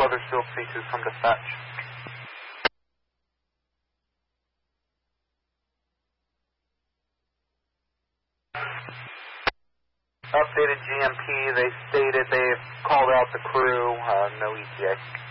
Huddersfield C2 from dispatch. Updated GMP, they stated they've called out the crew, no ETA.